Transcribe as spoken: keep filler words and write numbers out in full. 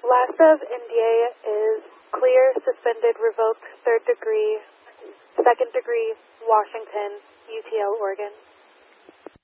Last of India is clear, suspended, revoked, third degree, second degree, Washington, U T L, Oregon.